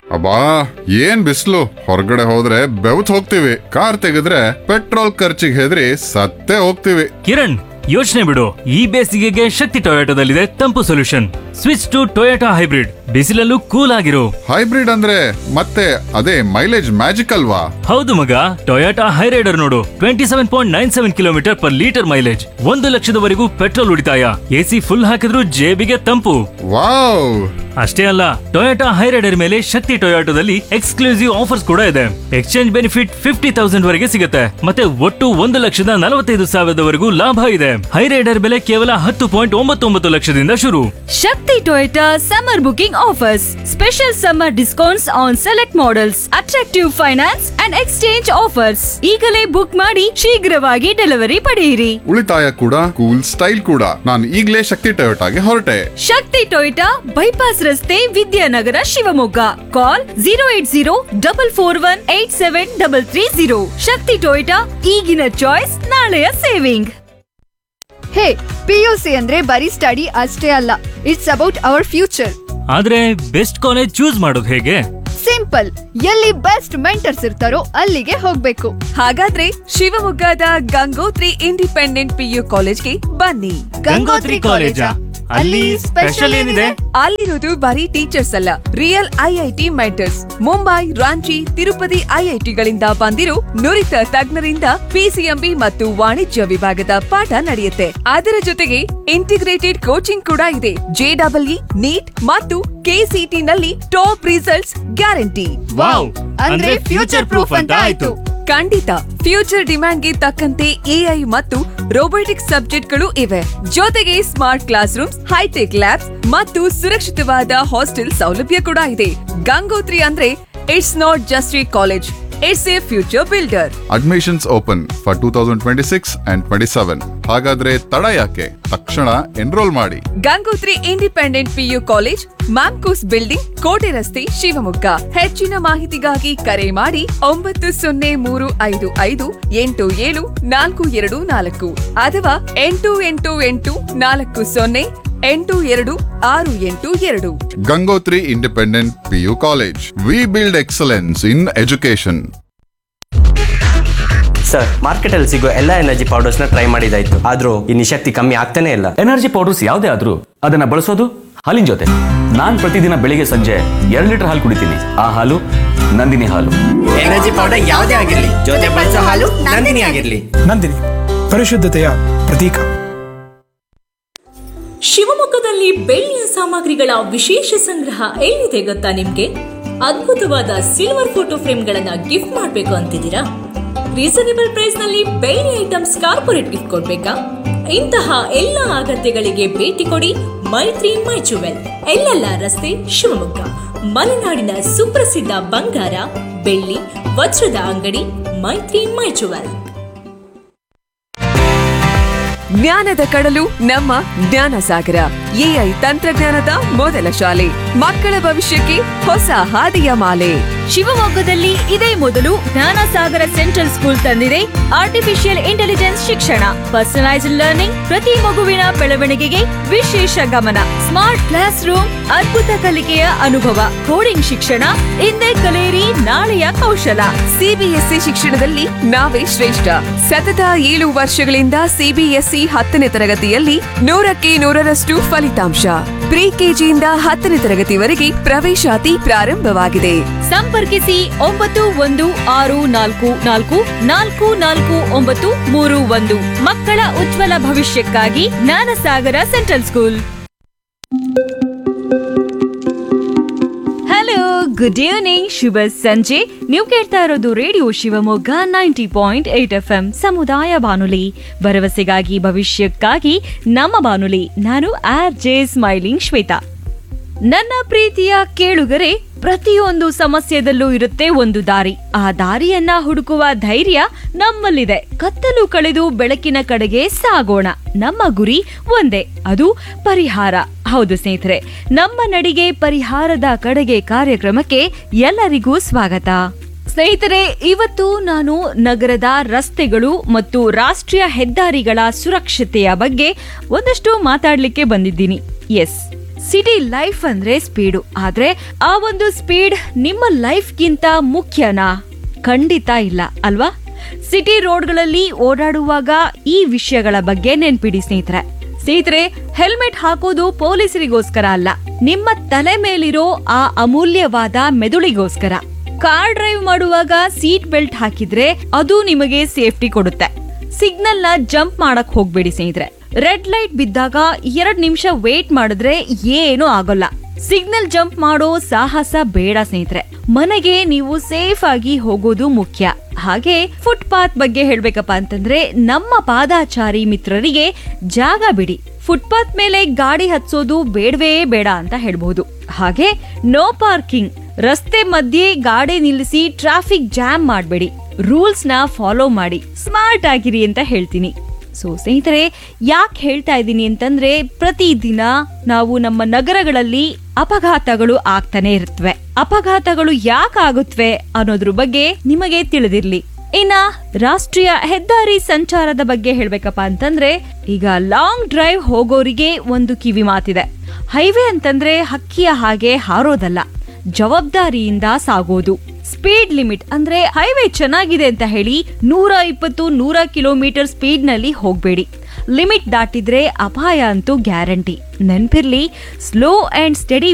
ಅಬ್ಬಾ ಏನ್ ಬಿಸ್ಲು ಹೊರಗಡೆ ಹೋದ್ರೆ ಬೆವತ್ ಹೋಗ್ತೀವಿ. ಕಾರ್ ತೆಗೆದ್ರೆ ಪೆಟ್ರೋಲ್ ಖರ್ಚಿಗೆ ಹೆದರಿ ಸತ್ತೇ ಹೋಗ್ತೀವಿ. ಕಿರಣ್, ಯೋಚನೆ ಬಿಡು. ಈ ಬೇಸಿಗೆಗೆ ಶಕ್ತಿ ಟೊಯೋಟೋದಲ್ಲಿದೆ ತಂಪು solution. Switch to Toyota hybrid. ಬಿಸಿಲಲ್ಲೂ cool ಆಗಿರು. Hybrid ಅಂದ್ರೆ ಮತ್ತೆ ಅದೇ ಮೈಲೇಜ್ ಮ್ಯಾಜಿಕ್ ಅಲ್ವಾ? ಹೌದು ಮಗ, ಟೊಯೋಟಾ ಹೈರೈಡರ್ ನೋಡು. 27.97 kilometre per litre mileage, 1,00,000ವರೆಗೂ petrol ಉಳಿತಾಯ, ಎಸಿ ಫುಲ್ ಹಾಕಿದ್ರೂ ಜೇಬಿಗೆ ತಂಪು. ವಾವ್! ಅಷ್ಟೇ ಅಲ್ಲ, ಟೊಯೋಟಾ ಹೈರೈಡರ್ ಮೇಲೆ ಶಕ್ತಿ ಟೊಯೋಟೋದಲ್ಲಿ ಎಕ್ಸ್ಕ್ಲೂಸಿವ್ ಆಫರ್ಸ್ ಕೂಡ ಇದೆ. ಎಕ್ಸ್ಚೇಂಜ್ ಬೆನಿಫಿಟ್ 50,000 ವರೆಗೆ ಸಿಗುತ್ತೆ. ಮತ್ತೆ ಒಟ್ಟು 1,45,000ವರೆಗೂ ಲಾಭ ಇದೆ. ಹೈರೈಡರ್ ಬೆಲೆ ಕೇವಲ 10.99 ಲಕ್ಷದಿಂದ ಶುರು. Shakti Toyota summer booking offers. Special summer discounts on select models. Attractive finance and exchange offers. ಈಗಲೇ ಬುಕ್ ಮಾಡಿ ಶೀಘ್ರವಾಗಿ ಡೆಲಿವರಿ ಪಡೆಯಿರಿ. ಉಳಿತಾಯ ಕೂಡ ಕೂಲ್ ಸ್ಟೈಲ್ ಕೂಡ. ನಾನು ಈಗಲೇ ಶಕ್ತಿ ಟೊಯೋಟಾಗೆ ಹೊರಟೆ. ಶಕ್ತಿ ಟೊಯೋಟಾ ಬೈಪಾಸ್ ರಸ್ತೆ, ವಿದ್ಯಾನಗರ, ಶಿವಮೊಗ್ಗ. ಕಾಲ್ 08044187330. ಶಕ್ತಿ ಟೊಯೋಟಾ, ಈಗಿನ ಚಾಯ್ಸ್, ನಾಳೆಯ ಸೇವಿಂಗ್. ಹೇ, ಪಿಯುಸಿ ಅಂದ್ರೆ ಬರೀ ಸ್ಟಡಿ ಅಷ್ಟೇ ಅಲ್ಲ, ಇಟ್ಸ್ ಅಬೌಟ್ ಅವರ್ ಫ್ಯೂಚರ್. ಆದ್ರೆ ಬೆಸ್ಟ್ ಕಾಲೇಜ್ ಚೂಸ್ ಮಾಡೋದು ಹೇಗೆ? ಸಿಂಪಲ್, ಎಲ್ಲಿ ಬೆಸ್ಟ್ ಮೆಂಟರ್ಸ್ ಇರ್ತಾರೋ ಅಲ್ಲಿಗೆ ಹೋಗ್ಬೇಕು. ಹಾಗಾದ್ರೆ ಶಿವಮೊಗ್ಗದ ಗಂಗೋತ್ರಿ ಇಂಡಿಪೆಂಡೆಂಟ್ ಪಿಯು ಕಾಲೇಜ್ಗೆ ಬನ್ನಿ. ಗಂಗೋತ್ರಿ ಕಾಲೇಜಾ? ಅಲ್ಲಿ ಸ್ಪೆಷಲ್ ಏನಿದೆ? ಅಲ್ಲಿರೋದು ಬರೀ ಟೀಚರ್ಸ್ ಅಲ್ಲ, real IIT mentors. Mumbai, Ranchi, Tirupati ಐಐಟಿಗಳಿಂದ ಬಂದಿರೋ ನುರಿತ ತಜ್ಞರಿಂದ ಪಿಸಿಎಂಬಿ ಮತ್ತು ವಾಣಿಜ್ಯ ವಿಭಾಗದ ಪಾಠ ನಡೆಯುತ್ತೆ. ಅದರ ಜೊತೆಗೆ ಇಂಟಿಗ್ರೇಟೆಡ್ ಕೋಚಿಂಗ್ ಕೂಡ ಇದೆ. ಜೆಡಬ್ಲ್ಇ, ನೀಟ್ ಮತ್ತು ಕೆಸಿಟಿ ನಲ್ಲಿ ಟಾಪ್ ರಿಸಲ್ಟ್ಸ್ ಗ್ಯಾರಂಟಿ. ವಾವ್! ಅಂದ್ರೆ ಫ್ಯೂಚರ್ ಪ್ರೂಫ್ ಅಂತ ಆಯ್ತು. ಖಂಡಿತ, ಫ್ಯೂಚರ್ ಡಿಮ್ಯಾಂಡ್ಗೆ ತಕ್ಕಂತೆ ಎಐ ಮತ್ತು ರೋಬೋಟಿಕ್ಸ್ ಸಬ್ಜೆಕ್ಟ್ಗಳು ಇವೆ. ಜೊತೆಗೆ smart class rooms, high tech labs ಮತ್ತು ಸುರಕ್ಷಿತವಾದ ಹಾಸ್ಟೆಲ್ ಸೌಲಭ್ಯ ಕೂಡ ಇದೆ. ಗಂಗೋತ್ರಿ ಅಂದ್ರೆ it's not just A college, it's A future builder. Admissions open for 2026 and 27. ಹಾಗಾದ್ರೆ ತಡ ಯಾಕೆ? ತಕ್ಷಣ ಎನ್ರೋಲ್ ಮಾಡಿ. Gangotri independent PU college, Mamcos building, ಕೋಟೆ ರಸ್ತೆ, ಶಿವಮೊಗ್ಗ. ಹೆಚ್ಚಿನ ಮಾಹಿತಿಗಾಗಿ ಕರೆ ಮಾಡಿ 9035587424 ಅಥವಾ 8884082682. Gangotri independent PU college. We build excellence in education. Sir, market ಅಲ್ಲಿ ಸಿಗೋ ಎಲ್ಲಾ ಎನರ್ಜಿ ಪೌಡರ್ಸ್ ನ ಟ್ರೈ ಮಾಡಿದಾಯ್ತು, ಆದ್ರೂ ಈ ನಿಶಕ್ತಿ ಕಮ್ಮಿ ಆಗ್ತಾನೆ ಇಲ್ಲ. ಎನರ್ಜಿ ಪೌಡರ್ಸ್ ಯಾವುದೇ ಆದ್ರೂ ಅದನ್ನ ಬಳಸೋದು ಹಾಲಿನ ಜೊತೆ. ನಾನ್ ಪ್ರತಿದಿನ ಬೆಳಿಗ್ಗೆ ಸಂಜೆ 2 ಲೀಟರ್ ಹಾಲು ಕುಡಿತೀನಿ. ಆ ಹಾಲು ನಂದಿನಿ ಹಾಲು. ಎನರ್ಜಿ ಪೌಡರ್ ಯಾವುದೇ ಆಗಿರ್ಲಿ, ಜೊತೆ ಬಳಸೋ ಹಾಲು ನಂದಿನಿ ಆಗಿರ್ಲಿ. ನಂದಿನಿ, ಪರಿಶುದ್ಧತೆಯ ಪ್ರತೀಕ. ಶಿವಮೊಗ್ಗದಲ್ಲಿ ಬೆಳ್ಳಿಯ ಸಾಮಗ್ರಿಗಳ ವಿಶೇಷ ಸಂಗ್ರಹ ಎಲ್ಲಿದೆ ಗೊತ್ತಾ ನಿಮ್ಗೆ? ಅದ್ಭುತವಾದ ಸಿಲ್ವರ್ ಫೋಟೋ ಫ್ರೇಮ್ಗಳನ್ನ ಗಿಫ್ಟ್ ಮಾಡ್ಬೇಕು ಅಂತಿದ್ದೀರಾ? ರೀಸನೇಬಲ್ ಪ್ರೈಸ್ ನಲ್ಲಿ ಬೆಳ್ಳಿ ಐಟಮ್ಸ್ ಕಾರ್ಪೊರೇಟ್ ಗಿಫ್ಟ್ ಕೊಡ್ಬೇಕಾ? ಇಂತಹ ಎಲ್ಲ ಅಗತ್ಯಗಳಿಗೆ ಭೇಟಿ ಕೊಡಿ ಮೈತ್ರಿ ಮೈ ಜುವೆಲ್, ಎಲ್ಲೆಲ್ಲ ರಸ್ತೆ, ಶಿವಮೊಗ್ಗ. ಮಲೆನಾಡಿನ ಸುಪ್ರಸಿದ್ಧ ಬಂಗಾರ, ಬೆಳ್ಳಿ, ವಜ್ರದ ಅಂಗಡಿ ಮೈತ್ರಿ ಮೈ ಜುವೆಲ್. ಜ್ಞಾನದ ಕಡಲು ನಮ್ಮ ಜ್ಞಾನ ಸಾಗರ. ಎಐ ತಂತ್ರಜ್ಞಾನದ ಮೊದಲ ಶಾಲೆ, ಮಕ್ಕಳ ಭವಿಷ್ಯಕ್ಕೆ ಹೊಸ ಹಾದಿಯ ಮಾಲೆ. ಶಿವಮೊಗ್ಗದಲ್ಲಿ ಇದೇ ಮೊದಲು ಜ್ಞಾನಸಾಗರ ಸೆಂಟ್ರಲ್ ಸ್ಕೂಲ್ ತಂದಿದೆ ಆರ್ಟಿಫಿಷಿಯಲ್ ಇಂಟೆಲಿಜೆನ್ಸ್ ಶಿಕ್ಷಣ, ಪರ್ಸನಲೈಸ್ಡ್ ಲರ್ನಿಂಗ್, ಪ್ರತಿ ಮಗುವಿನ ಬೆಳವಣಿಗೆಗೆ ವಿಶೇಷ ಗಮನ, ಸ್ಮಾರ್ಟ್ ಕ್ಲಾಸ್ ರೂಮ್, ಅದ್ಭುತ ಕಲಿಕೆಯ ಅನುಭವ, ಕೋಡಿಂಗ್ ಶಿಕ್ಷಣ. ಇಂದೇ ಕಲಿಯಿರಿ ನಾಳೆಯ ಕೌಶಲ. ಸಿಬಿಎಸ್ಇ ಶಿಕ್ಷಣದಲ್ಲಿ ನಾವೇ ಶ್ರೇಷ್ಠ. ಸತತ 7 ವರ್ಷಗಳಿಂದ ಸಿಬಿಎಸ್ಇ 10ನೇ ತರಗತಿಯಲ್ಲಿ 100ಕ್ಕೆ 100ರಷ್ಟು ಫಲಿತಾಂಶ. ಪ್ರಿ ಕೆಜಿಯಿಂದ 10ನೇ ತರಗತಿವರೆಗೆ ಪ್ರವೇಶಾತಿ ಪ್ರಾರಂಭವಾಗಿದೆ. ಸಂಪರ್ಕಿಸಿ 9164444931. ಮಕ್ಕಳ ಉಜ್ವಲ ಭವಿಷ್ಯಕ್ಕಾಗಿ Jnanasagara central school. Hello, good evening, ಶುಭ ಸಂಜೆ. ನೀವು ಕೇಳ್ತಾ ಇರೋದು ರೇಡಿಯೋ ಶಿವಮೊಗ್ಗ 90.8 FM ಸಮುದಾಯ ಬಾನುಲಿ, ಭರವಸೆಗಾಗಿ ಭವಿಷ್ಯಕ್ಕಾಗಿ ನಮ್ಮ ಬಾನುಲಿ. ನಾನು RJ ಸ್ಮೈಲಿಂಗ್ ಶ್ವೇತಾ. ನನ್ನ ಪ್ರೀತಿಯ ಕೇಳುಗರೆ, ಪ್ರತಿಯೊಂದು ಸಮಸ್ಯೆದಲ್ಲೂ ಇರುತ್ತೆ ಒಂದು ದಾರಿ. ಆ ದಾರಿಯನ್ನ ಹುಡುಕುವ ಧೈರ್ಯ ನಮ್ಮಲ್ಲಿದೆ. ಕತ್ತಲು ಕಳೆದು ಬೆಳಕಿನ ಕಡೆಗೆ ಸಾಗೋಣ. ನಮ್ಮ ಗುರಿ ಒಂದೇ, ಅದು ಪರಿಹಾರ. ಹೌದು ಸ್ನೇಹಿತರೆ, ನಮ್ಮ ನಡಿಗೆ ಪರಿಹಾರದ ಕಡೆಗೆ ಕಾರ್ಯಕ್ರಮಕ್ಕೆ ಎಲ್ಲರಿಗೂ ಸ್ವಾಗತ. ಸ್ನೇಹಿತರೆ, ಇವತ್ತು ನಾನು ನಗರದ ರಸ್ತೆಗಳು ಮತ್ತು ರಾಷ್ಟ್ರೀಯ ಹೆದ್ದಾರಿಗಳ ಸುರಕ್ಷತೆಯ ಬಗ್ಗೆ ಒಂದಷ್ಟು ಮಾತಾಡ್ಲಿಕ್ಕೆ ಬಂದಿದ್ದೀನಿ. ಎಸ್, ಸಿಟಿ ಲೈಫ್ ಅಂದ್ರೆ ಸ್ಪೀಡು, ಆದ್ರೆ ಆ ಒಂದು ಸ್ಪೀಡ್ ನಿಮ್ಮ ಲೈಫ್ಗಿಂತ ಮುಖ್ಯನಾ? ಖಂಡಿತ ಇಲ್ಲ ಅಲ್ವಾ? ಸಿಟಿ ರೋಡ್ಗಳಲ್ಲಿ ಓಡಾಡುವಾಗ ಈ ವಿಷಯಗಳ ಬಗ್ಗೆ ನೆನ್ಪಿಡಿ ಸ್ನೇಹಿತರೆ, ಹೆಲ್ಮೆಟ್ ಹಾಕೋದು ಪೊಲೀಸರಿಗೋಸ್ಕರ ಅಲ್ಲ, ನಿಮ್ಮ ತಲೆ ಮೇಲಿರೋ ಆ ಅಮೂಲ್ಯವಾದ ಮೆದುಳಿಗೋಸ್ಕರ. ಕಾರ್ ಡ್ರೈವ್ ಮಾಡುವಾಗ ಸೀಟ್ ಬೆಲ್ಟ್ ಹಾಕಿದ್ರೆ ಅದು ನಿಮಗೆ ಸೇಫ್ಟಿ ಕೊಡುತ್ತೆ. ಸಿಗ್ನಲ್ ನ ಜಂಪ್ ಮಾಡಕ್ ಹೋಗ್ಬೇಡಿ ಸ್ನೇಹಿತರೆ. ರೆಡ್ ಲೈಟ್ ಬಿದ್ದಾಗ 2 ನಿಮಿಷ ವೇಟ್ ಮಾಡಿದ್ರೆ ಏನೂ ಆಗೋಲ್ಲ. ಸಿಗ್ನಲ್ ಜಂಪ್ ಮಾಡೋ ಸಾಹಸ ಬೇಡ ಸ್ನೇಹಿತರೆ. ಮನೆಗೆ ನೀವು ಸೇಫ್ ಆಗಿ ಹೋಗೋದು ಮುಖ್ಯ. ಹಾಗೆ ಫುಟ್ಪಾತ್ ಬಗ್ಗೆ ಹೇಳ್ಬೇಕಪ್ಪ ಅಂತಂದ್ರೆ, ನಮ್ಮ ಪಾದಾಚಾರಿ ಮಿತ್ರರಿಗೆ ಜಾಗ ಬಿಡಿ. ಫುಟ್ಪಾತ್ ಮೇಲೆ ಗಾಡಿ ಹತ್ಸೋದು ಬೇಡವೇ ಬೇಡ ಅಂತ ಹೇಳ್ಬಹುದು. ಹಾಗೆ ನೋ ಪಾರ್ಕಿಂಗ್, ರಸ್ತೆ ಮಧ್ಯೆ ಗಾಡಿ ನಿಲ್ಲಿಸಿ ಟ್ರಾಫಿಕ್ ಜಾಮ್ ಮಾಡಬೇಡಿ. ರೂಲ್ಸ್ ನ ಫಾಲೋ ಮಾಡಿ, ಸ್ಮಾರ್ಟ್ ಆಗಿರಿ ಅಂತ ಹೇಳ್ತೀನಿ. ಸೊ ಸ್ನೇಹಿತರೆ, ಯಾಕೆ ಹೇಳ್ತಾ ಇದ್ದೀನಿ ಅಂತಂದ್ರೆ, ಪ್ರತಿದಿನ ನಾವು ನಮ್ಮ ನಗರಗಳಲ್ಲಿ ಅಪಘಾತಗಳು ಆಗ್ತಾನೆ ಇರುತ್ತವೆ. ಅಪಘಾತಗಳು ಯಾಕೆ ಆಗುತ್ತವೆ ಅನ್ನೋದ್ರ ಬಗ್ಗೆ ನಿಮಗೆ ತಿಳಿದಿರ್ಲಿ. ಇನ್ನ ರಾಷ್ಟ್ರೀಯ ಹೆದ್ದಾರಿ ಸಂಚಾರದ ಬಗ್ಗೆ ಹೇಳ್ಬೇಕಪ್ಪ ಅಂತಂದ್ರೆ, ಈಗ ಲಾಂಗ್ ಡ್ರೈವ್ ಹೋಗೋರಿಗೆ ಒಂದು ಕಿವಿ ಮಾತಿದೆ. ಹೈವೇ ಅಂತಂದ್ರೆ ಹಕ್ಕಿಯ ಹಾಗೆ ಹಾರೋದಲ್ಲ, ಜವಾಬ್ದಾರಿಯಿಂದ ಸಾಗೋದು. ಸ್ಪೀಡ್ ಲಿಮಿಟ್ ಅಂದ್ರೆ ಹೈವೇ ಚೆನ್ನಾಗಿದೆ ಅಂತ ಹೇಳಿ 120-100 ಕಿಲೋಮೀಟರ್ ಸ್ಪೀಡ್ ನಲ್ಲಿ ಹೋಗ್ಬೇಡಿ. ಲಿಮಿಟ್ ದಾಟಿದ್ರೆ ಅಪಾಯ ಅಂತೂ ಗ್ಯಾರಂಟಿ. ನೆನ್ಪಿರ್ಲಿ, slow and study